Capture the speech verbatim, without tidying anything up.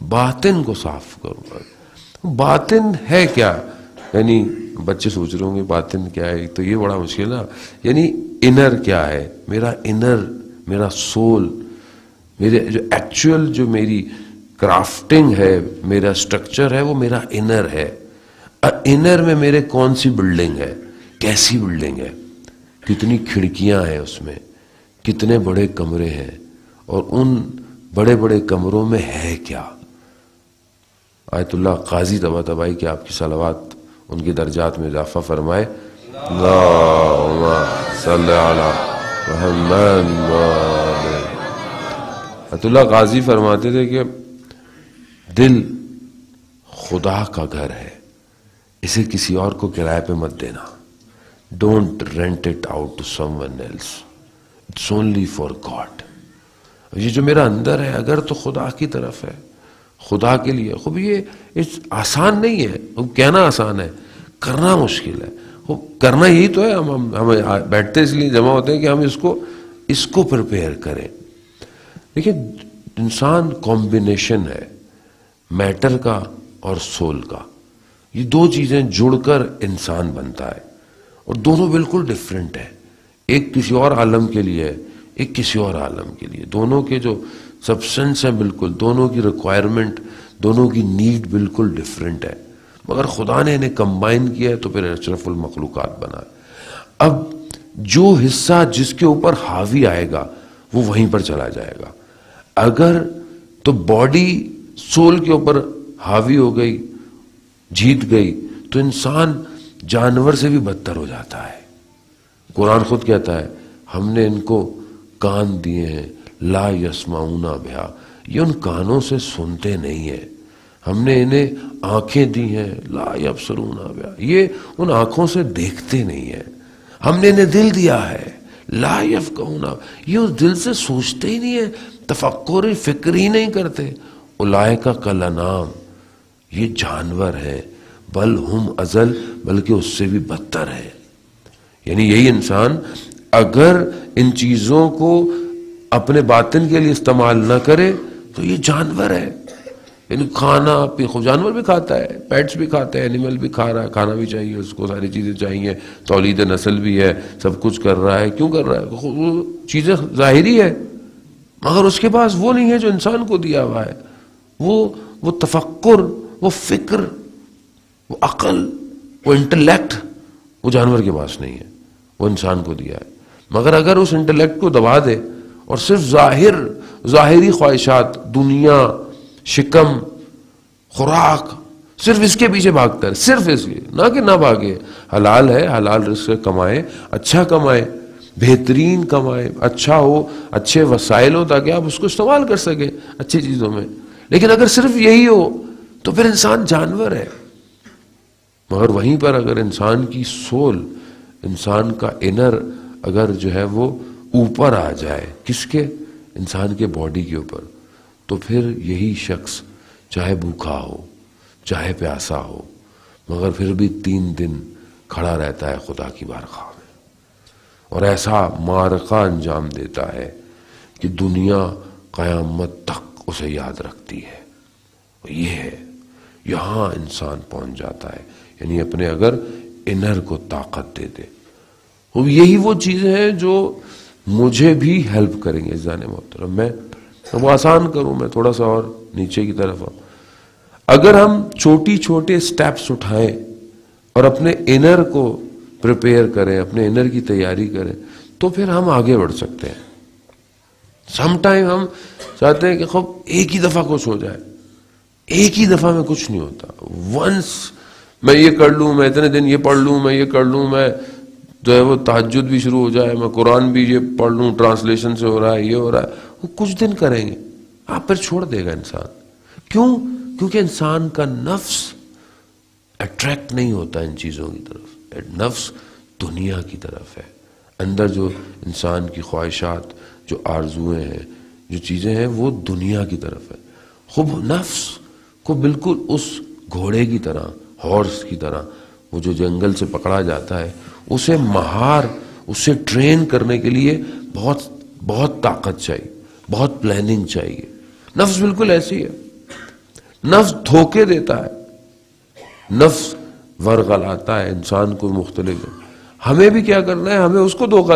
باطن کو صاف کروں گا. باطن ہے کیا؟ یعنی بچے سوچ رہے ہوں گے باطن کیا ہے، تو یہ بڑا مشکل ہے. یعنی انر کیا ہے؟ میرا انر، میرا سول، میرے جو ایکچوئل جو میری کرافٹنگ ہے، میرا اسٹرکچر ہے، وہ میرا انر ہے. انر میں میرے کون سی بلڈنگ ہے، کیسی بلڈنگ ہے، کتنی کھڑکیاں ہیں اس میں، کتنے بڑے کمرے ہیں، اور ان بڑے بڑے کمروں میں ہے کیا. آیت اللہ قاضی طباطبائی کی آپ کی صلوات ان کے درجات میں اضافہ فرمائے. اللہم صلی علی محمد. آیت اللہ قاضی فرماتے تھے کہ دل خدا کا گھر ہے، اسے کسی اور کو کرائے پہ مت دینا. Don't rent it out to some one else, it's only for God. یہ جو میرا اندر ہے اگر تو خدا کی طرف ہے، خدا کے لیے. خوب یہ آسان نہیں ہے، کہنا آسان ہے، کرنا مشکل ہے. کرنا یہی تو ہے، ہم ہم بیٹھتے اس لیے جمع ہوتے ہیں کہ ہم اس کو اس کو پریپیئر کریں. دیکھیں انسان کمبینیشن ہے میٹر کا اور سول کا. یہ دو چیزیں جڑ کر انسان بنتا ہے، اور دونوں بالکل ڈیفرنٹ ہیں. ایک کسی اور عالم کے لیے ہے، ایک کسی اور عالم کے لیے. دونوں کے جو سبسٹنس ہیں بالکل، دونوں کی ریکوائرمنٹ، دونوں کی نیڈ بالکل ڈیفرنٹ ہے، مگر خدا نے انہیں کمبائن کیا ہے تو پھر اشرف المخلوقات بنا. اب جو حصہ جس کے اوپر حاوی آئے گا وہ وہیں پر چلا جائے گا. اگر تو باڈی سول کے اوپر حاوی ہو گئی، جیت گئی، تو انسان جانور سے بھی بدتر ہو جاتا ہے. قرآن خود کہتا ہے ہم نے ان کو کان دیے ہیں، لا یسمعون بہا، یہ ان کانوں سے سنتے نہیں ہیں. ہم نے انہیں آنکھیں دی ہیں، لا یبصرون بہا، یہ ان آنکھوں سے دیکھتے نہیں ہیں. ہم نے انہیں دل دیا ہے، لا یفقہون، یہ اس دل سے سوچتے ہی نہیں ہیں، تفکر فکر ہی نہیں کرتے. اولئک کالانعام، یہ جانور ہیں، بل ہم اضل، بلکہ اس سے بھی بدتر ہے. یعنی یہی انسان اگر ان چیزوں کو اپنے باطن کے لیے استعمال نہ کرے تو یہ جانور ہے. یعنی کھانا پی، خود جانور بھی کھاتا ہے، پیٹس بھی کھاتے ہیں، اینیمل بھی کھا رہا ہے، کھانا بھی چاہیے اس کو، ساری چیزیں چاہیے، تولید نسل بھی ہے، سب کچھ کر رہا ہے. کیوں کر رہا ہے؟ وہ چیزیں ظاہری ہے، مگر اس کے پاس وہ نہیں ہے جو انسان کو دیا ہوا ہے. وہ وہ تفکر، وہ فکر، وہ عقل، وہ انٹلیکٹ وہ جانور کے پاس نہیں ہے، وہ انسان کو دیا ہے. مگر اگر اس انٹلیکٹ کو دبا دے اور صرف ظاہر ظاہری خواہشات، دنیا، شکم، خوراک، صرف اس کے پیچھے بھاگتا ہے، صرف اس کے، نہ کہ نہ بھاگے. حلال ہے، حلال رزق کمائے، اچھا کمائے، بہترین کمائے، اچھا ہو، اچھے وسائل ہو تاکہ آپ اس کو استعمال کر سکیں اچھی چیزوں میں. لیکن اگر صرف یہی ہو تو پھر انسان جانور ہے. مگر وہیں پر اگر انسان کی سول، انسان کا انر اگر جو ہے وہ اوپر آ جائے، کس کے؟ انسان کے باڈی کے اوپر، تو پھر یہی شخص چاہے بھوکا ہو، چاہے پیاسا ہو، مگر پھر بھی تین دن کھڑا رہتا ہے خدا کی بارگاہ میں، اور ایسا معرکہ انجام دیتا ہے کہ دنیا قیامت تک اسے یاد رکھتی ہے. یہ ہے، یہاں انسان پہنچ جاتا ہے. یعنی اپنے اگر انر کو طاقت دے دے. یہی وہ چیزیں ہیں جو مجھے بھی ہیلپ کریں گے. جان محترم، میں وہ آسان کروں، میں تھوڑا سا اور نیچے کی طرف آؤں. اگر ہم چھوٹی چھوٹے سٹیپس اٹھائیں اور اپنے انر کو پریپیئر کریں، اپنے انر کی تیاری کریں، تو پھر ہم آگے بڑھ سکتے ہیں. سم ٹائم ہم چاہتے ہیں کہ خوب ایک ہی دفعہ کچھ ہو جائے. ایک ہی دفعہ میں کچھ نہیں ہوتا. ونس میں یہ کر لوں، میں اتنے دن یہ پڑھ لوں، میں یہ کر لوں، میں جو ہے وہ تہجد بھی شروع ہو جائے، میں قرآن بھی یہ پڑھ لوں، ٹرانسلیشن سے ہو رہا ہے، یہ ہو رہا ہے، وہ کچھ دن کریں گے، آپ پھر چھوڑ دے گا انسان. کیوں؟ کیونکہ انسان کا نفس اٹریکٹ نہیں ہوتا ان چیزوں کی طرف. نفس دنیا کی طرف ہے. اندر جو انسان کی خواہشات، جو آرزویں ہیں، جو چیزیں ہیں، وہ دنیا کی طرف ہے. خوب نفس کو بالکل اس گھوڑے کی طرح، ہارس کی طرح، وہ جو جنگل سے پکڑا جاتا ہے، اسے مہار، اسے ٹرین کرنے کے لیے بہت بہت طاقت چاہیے، بہت پلاننگ چاہیے. نفس بالکل ایسی ہے. نفس دھوکے دیتا ہے، نفس ورغلاتا ہے انسان کو مختلف. ہمیں بھی کیا کرنا ہے؟ ہمیں اس کو دھوکہ